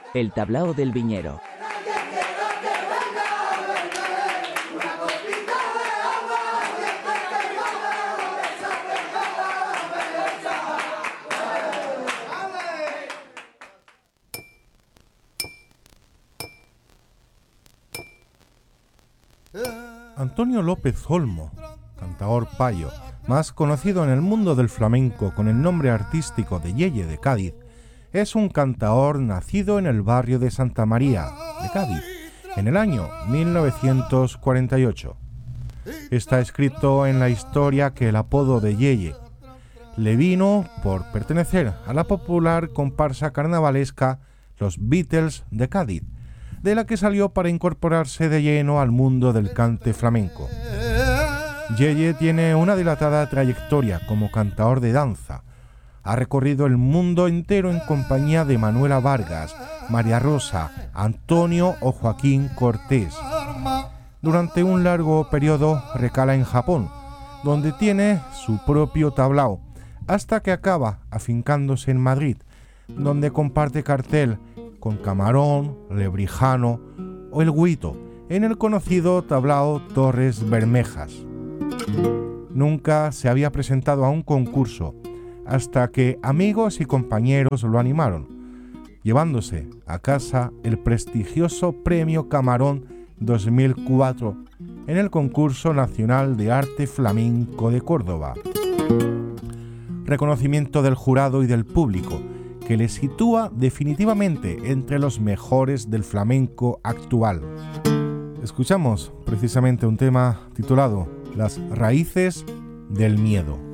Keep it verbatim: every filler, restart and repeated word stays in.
El tablao del viñero. Antonio López Olmo, cantaor payo, más conocido en el mundo del flamenco con el nombre artístico de Yeye de Cádiz, es un cantaor nacido en el barrio de Santa María, de Cádiz, en el año mil novecientos cuarenta y ocho. Está escrito en la historia que el apodo de Yeye le vino por pertenecer a la popular comparsa carnavalesca Los Beatles de Cádiz, de la que salió para incorporarse de lleno al mundo del cante flamenco. Yeye tiene una dilatada trayectoria como cantaor de danza. Ha recorrido el mundo entero en compañía de Manuela Vargas, María Rosa, Antonio o Joaquín Cortés. Durante un largo periodo recala en Japón, donde tiene su propio tablao, hasta que acaba afincándose en Madrid, donde comparte cartel con Camarón, Lebrijano o El Guito, en el conocido tablao Torres Bermejas. Nunca se había presentado a un concurso, hasta que amigos y compañeros lo animaron, llevándose a casa el prestigioso Premio Camarón dos mil cuatro en el Concurso Nacional de Arte Flamenco de Córdoba. Reconocimiento del jurado y del público, que le sitúa definitivamente entre los mejores del flamenco actual. Escuchamos precisamente un tema titulado Las raíces del miedo.